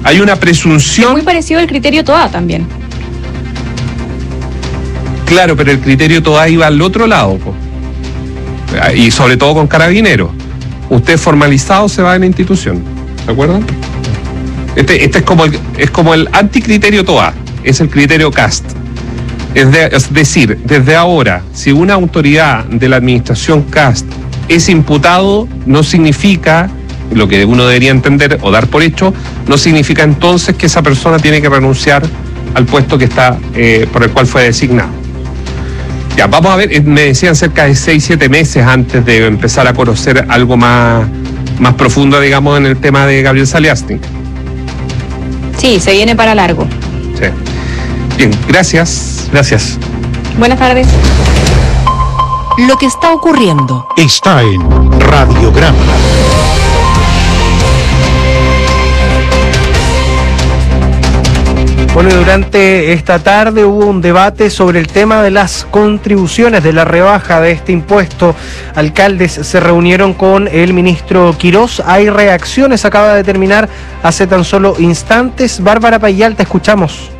Hay una presunción... Es muy parecido al criterio TOA también. Claro, pero el criterio TOA iba al otro lado, po. Y sobre todo con Carabineros. Usted formalizado se va de la institución, ¿se acuerdan? Este es como el anticriterio TOA, es el criterio CAST. Es decir, desde ahora, si una autoridad de la administración CAST es imputado, no significa, lo que uno debería entender o dar por hecho, no significa entonces que esa persona tiene que renunciar al puesto que está por el cual fue designado. Ya, vamos a ver, me decían cerca de 6-7 meses antes de empezar a conocer algo más profundo, digamos, en el tema de Gabriel Saliasnik. Sí, se viene para largo. Sí. Bien, gracias. Gracias. Buenas tardes. Lo que está ocurriendo está en Radiograma. Bueno, y durante esta tarde hubo un debate sobre el tema de las contribuciones, de la rebaja de este impuesto. Alcaldes se reunieron con el ministro Quirós. Hay reacciones, acaba de terminar hace tan solo instantes. Bárbara Payal, te escuchamos.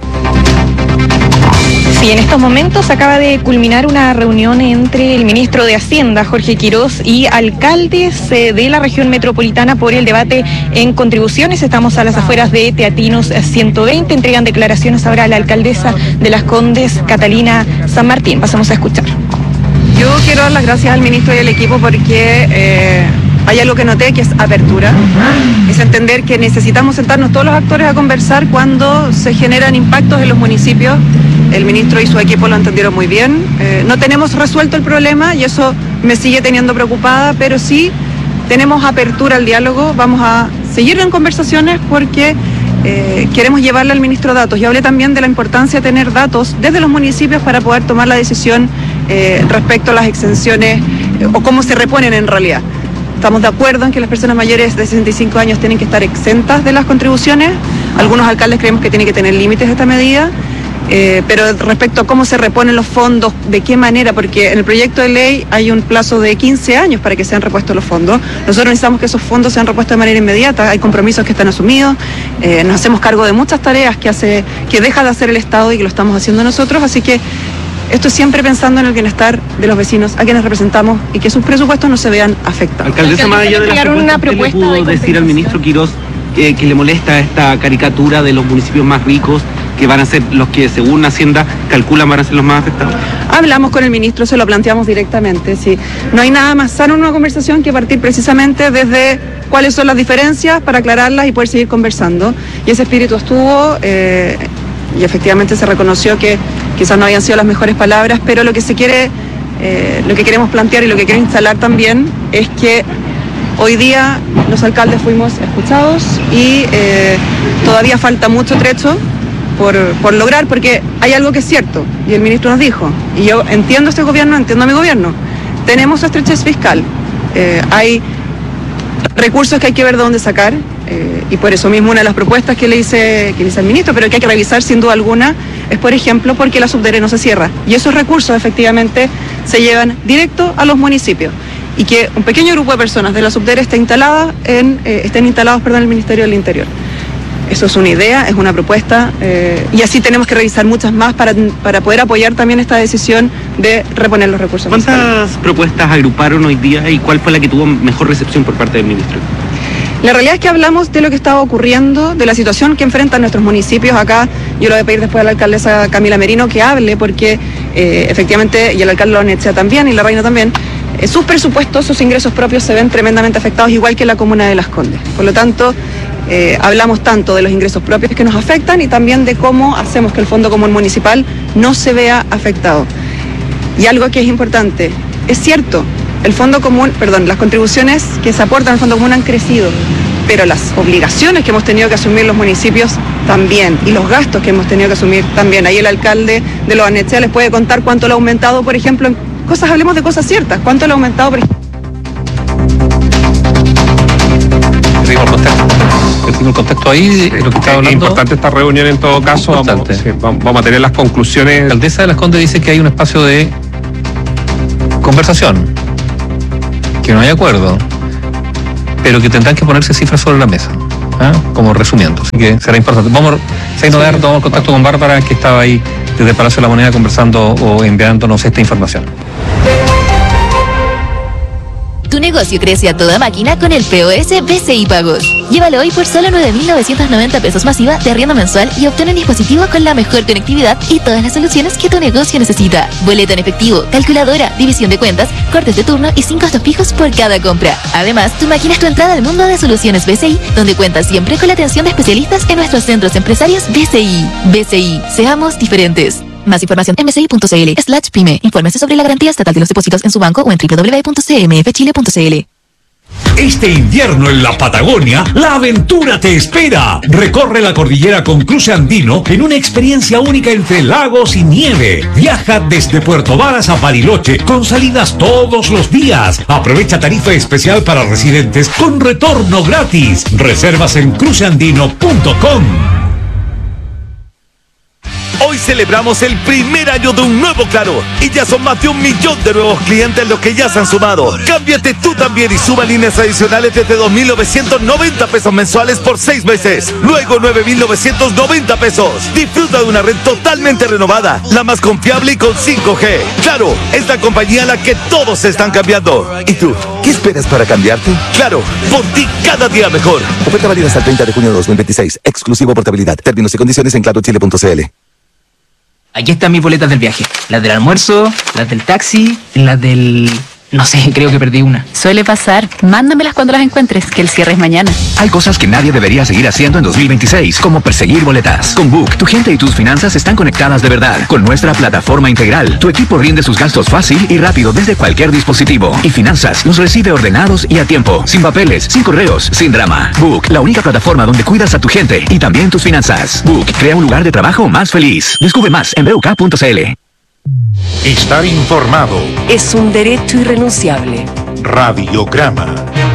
Sí, en estos momentos acaba de culminar una reunión entre el ministro de Hacienda, Jorge Quirós, y alcaldes de la región metropolitana por el debate en contribuciones. Estamos a las afueras de Teatinos 120. Entregan declaraciones ahora a la alcaldesa de Las Condes, Catalina San Martín. Pasamos a escuchar. Yo quiero dar las gracias al ministro y al equipo porque hay algo que noté, que es apertura. Es entender que necesitamos sentarnos todos los actores a conversar cuando se generan impactos en los municipios. El ministro y su equipo lo entendieron muy bien. No tenemos resuelto el problema y eso me sigue teniendo preocupada, pero sí tenemos apertura al diálogo. Vamos a seguir en conversaciones porque queremos llevarle al ministro datos. Yo hablé también de la importancia de tener datos desde los municipios para poder tomar la decisión respecto a las exenciones o cómo se reponen en realidad. Estamos de acuerdo en que las personas mayores de 65 años tienen que estar exentas de las contribuciones. Algunos alcaldes creemos que tiene que tener límites esta medida. Pero respecto a cómo se reponen los fondos, de qué manera, porque en el proyecto de ley hay un plazo de 15 años para que sean repuestos los fondos. Nosotros necesitamos que esos fondos sean repuestos de manera inmediata. Hay compromisos que están asumidos, nos hacemos cargo de muchas tareas que deja de hacer el Estado y que lo estamos haciendo nosotros, así que esto es siempre pensando en el bienestar de los vecinos a quienes representamos y que sus presupuestos no se vean afectados. Alcaldesa, más allá de las propuestas, ¿qué le pudo decir al ministro Quirós que le molesta esta caricatura de los municipios más ricos, que van a ser los que, según Hacienda, calculan van a ser los más afectados? Hablamos con el ministro, se lo planteamos directamente. Sí. No hay nada más sano en una conversación que partir precisamente desde cuáles son las diferencias para aclararlas y poder seguir conversando. Y ese espíritu estuvo y efectivamente se reconoció que quizás no habían sido las mejores palabras, pero lo que se quiere, lo que queremos plantear y lo que quiero instalar también es que hoy día los alcaldes fuimos escuchados y todavía falta mucho trecho por lograr, porque hay algo que es cierto, y el ministro nos dijo, y yo entiendo este gobierno, entiendo a mi gobierno, tenemos estrechez fiscal, hay recursos que hay que ver de dónde sacar, y por eso mismo una de las propuestas que le hice al ministro, pero que hay que revisar sin duda alguna, es por ejemplo porque la Subdere no se cierra, y esos recursos efectivamente se llevan directo a los municipios, y que un pequeño grupo de personas de la Subdere estén instalados en el Ministerio del Interior. Eso es una idea, es una propuesta, y así tenemos que revisar muchas más para poder apoyar también esta decisión de reponer los recursos. ¿Cuántas propuestas agruparon hoy día y cuál fue la que tuvo mejor recepción por parte del ministro? La realidad es que hablamos de lo que estaba ocurriendo, de la situación que enfrentan nuestros municipios. Acá yo lo voy a pedir después a la alcaldesa Camila Merino que hable, porque efectivamente, y el alcalde Lonechea también, y la reina también, sus presupuestos, sus ingresos propios se ven tremendamente afectados, igual que la comuna de Las Condes. Por lo tanto, hablamos tanto de los ingresos propios que nos afectan y también de cómo hacemos que el Fondo Común Municipal no se vea afectado. Y algo que es importante, es cierto, las contribuciones que se aportan al Fondo Común han crecido, pero las obligaciones que hemos tenido que asumir los municipios también, y los gastos que hemos tenido que asumir también. Ahí el alcalde de Lonechea les puede contar cuánto lo ha aumentado, por ejemplo, hablemos de cosas ciertas, cuánto lo ha aumentado, por ejemplo. El contexto ahí, lo que estaba hablando. Es importante esta reunión en todo caso. Vamos a tener las conclusiones. La alcaldesa de Las Condes dice que hay un espacio de conversación, que no hay acuerdo, pero que tendrán que ponerse cifras sobre la mesa. como resumiendo. Así que será importante. Vamos a contacto con Bárbara, que estaba ahí desde Palacio de la Moneda conversando o enviándonos esta información. Tu negocio crece a toda máquina con el POS BCI Pagos. Llévalo hoy por solo 9.990 pesos masiva de arriendo mensual y obtén un dispositivo con la mejor conectividad y todas las soluciones que tu negocio necesita. Boleta en efectivo, calculadora, división de cuentas, cortes de turno y 5 costos fijos por cada compra. Además, tu máquina es tu entrada al mundo de soluciones BCI, donde cuentas siempre con la atención de especialistas en nuestros centros empresarios BCI. BCI, seamos diferentes. Más información en bci.cl/pyme. Infórmese sobre la garantía estatal de los depósitos en su banco o en www.cmfchile.cl. Este invierno en la Patagonia, la aventura te espera. Recorre la cordillera con cruce andino en una experiencia única entre lagos y nieve. Viaja desde Puerto Varas a Bariloche con salidas todos los días. Aprovecha tarifa especial para residentes con retorno gratis. Reservas en cruceandino.com. Hoy celebramos el primer año de un nuevo Claro y ya son más de 1 millón de nuevos clientes los que ya se han sumado. Cámbiate tú también y suma líneas adicionales desde 2.990 pesos mensuales por 6 meses. Luego 9.990 pesos. Disfruta de una red totalmente renovada, la más confiable y con 5G. Claro, es la compañía a la que todos se están cambiando. ¿Y tú? ¿Qué esperas para cambiarte? Claro, por ti cada día mejor. Oferta válida hasta el 30 de junio de 2026. Exclusivo portabilidad. Términos y condiciones en clarochile.cl. Aquí están mis boletas del viaje. Las del almuerzo, las del taxi, las del... No sé, creo que perdí una. Suele pasar. Mándamelas cuando las encuentres, que el cierre es mañana. Hay cosas que nadie debería seguir haciendo en 2026, como perseguir boletas. Con Book, tu gente y tus finanzas están conectadas de verdad. Con nuestra plataforma integral, tu equipo rinde sus gastos fácil y rápido desde cualquier dispositivo. Y Finanzas los recibe ordenados y a tiempo. Sin papeles, sin correos, sin drama. Book, la única plataforma donde cuidas a tu gente y también tus finanzas. Book, crea un lugar de trabajo más feliz. Descubre más en BUK.cl. Estar informado es un derecho irrenunciable. Radiograma.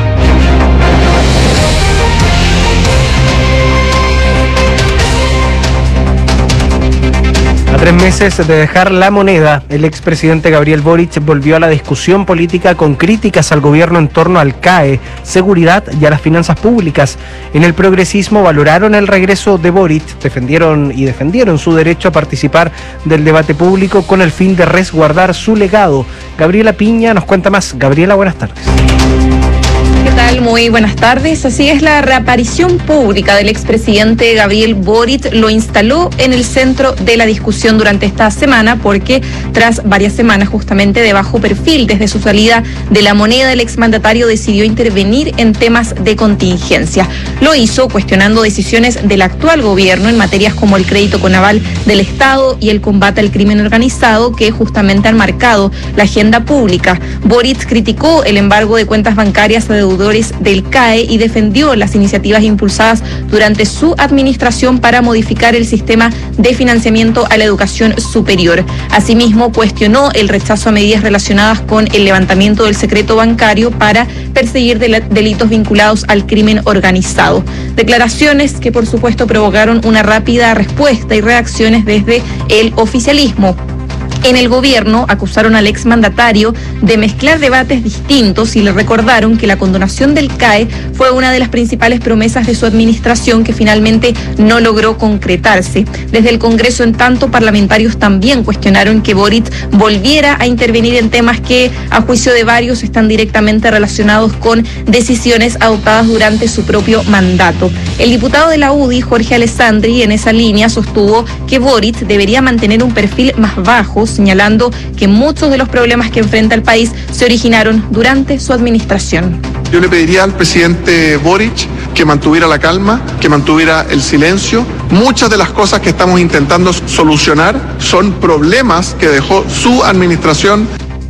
A 3 meses de dejar la moneda, el expresidente Gabriel Boric volvió a la discusión política con críticas al gobierno en torno al CAE, seguridad y a las finanzas públicas. En el progresismo valoraron el regreso de Boric, defendieron su derecho a participar del debate público con el fin de resguardar su legado. Gabriela Piña nos cuenta más. Gabriela, buenas tardes. ¿Qué tal? Muy buenas tardes. Así es, la reaparición pública del expresidente Gabriel Boric lo instaló en el centro de la discusión durante esta semana, porque tras varias semanas justamente de bajo perfil desde su salida de la moneda, el exmandatario decidió intervenir en temas de contingencia. Lo hizo cuestionando decisiones del actual gobierno en materias como el crédito con aval del Estado y el combate al crimen organizado, que justamente han marcado la agenda pública. Boric criticó el embargo de cuentas bancarias a deudores del CAE y defendió las iniciativas impulsadas durante su administración para modificar el sistema de financiamiento a la educación superior. Asimismo, cuestionó el rechazo a medidas relacionadas con el levantamiento del secreto bancario para perseguir delitos vinculados al crimen organizado. Declaraciones que, por supuesto, provocaron una rápida respuesta y reacciones desde el oficialismo. En el gobierno acusaron al exmandatario de mezclar debates distintos y le recordaron que la condonación del CAE fue una de las principales promesas de su administración que finalmente no logró concretarse. Desde el Congreso, en tanto, parlamentarios también cuestionaron que Boric volviera a intervenir en temas que, a juicio de varios, están directamente relacionados con decisiones adoptadas durante su propio mandato. El diputado de la UDI, Jorge Alessandri, en esa línea sostuvo que Boric debería mantener un perfil más bajo, señalando que muchos de los problemas que enfrenta el país se originaron durante su administración. Yo le pediría al presidente Boric que mantuviera la calma, que mantuviera el silencio. Muchas de las cosas que estamos intentando solucionar son problemas que dejó su administración.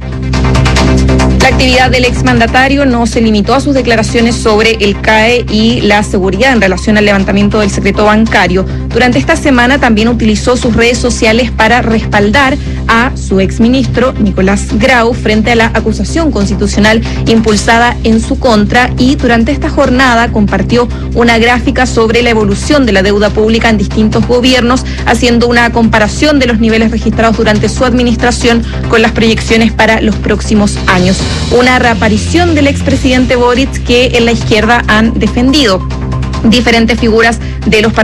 La actividad del exmandatario no se limitó a sus declaraciones sobre el CAE y la seguridad en relación al levantamiento del secreto bancario. Durante esta semana también utilizó sus redes sociales para respaldar a su exministro Nicolás Grau frente a la acusación constitucional impulsada en su contra, y durante esta jornada compartió una gráfica sobre la evolución de la deuda pública en distintos gobiernos, haciendo una comparación de los niveles registrados durante su administración con las proyecciones para los próximos años. Una reaparición del expresidente Boric que en la izquierda han defendido. diferentes figuras de los